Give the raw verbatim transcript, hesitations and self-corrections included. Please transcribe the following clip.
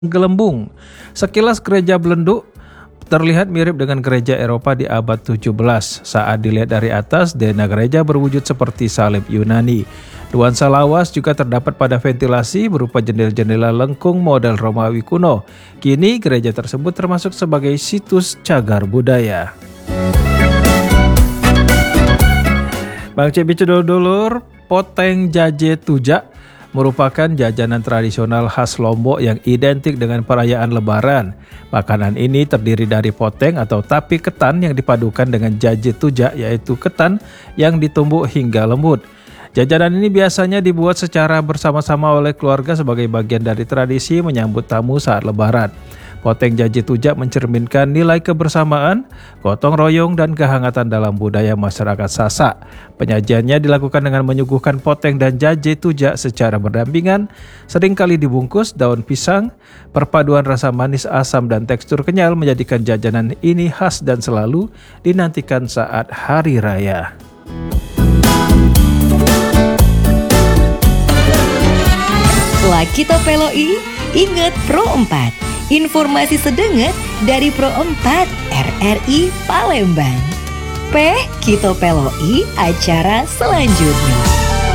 Gelembung. Sekilas gereja Belenduk terlihat mirip dengan gereja Eropa di abad tujuh belas. Saat dilihat dari atas, dena gereja berwujud seperti salib Yunani. Nuansa lawas juga terdapat pada ventilasi berupa jendela-jendela lengkung model Romawi kuno. Kini gereja tersebut termasuk sebagai situs cagar budaya. Bang Cebi Cedolur, poteng jaje tujak merupakan jajanan tradisional khas Lombok yang identik dengan perayaan Lebaran. Makanan ini terdiri dari poteng atau tapi ketan yang dipadukan dengan jaje tujak, yaitu ketan yang ditumbuk hingga lembut. Jajanan ini biasanya dibuat secara bersama-sama oleh keluarga sebagai bagian dari tradisi menyambut tamu saat Lebaran. Poteng jaje tujak mencerminkan nilai kebersamaan, gotong royong, dan kehangatan dalam budaya masyarakat Sasak. Penyajiannya dilakukan dengan menyuguhkan poteng dan jaje tujak secara berdampingan, seringkali dibungkus daun pisang. Perpaduan rasa manis, asam, dan tekstur kenyal menjadikan jajanan ini khas dan selalu dinantikan saat hari raya. Lakito Peloi, ingat Pro empat. Informasi sedenget dari Pro empat R R I Palembang. P Kito Peloi acara selanjutnya.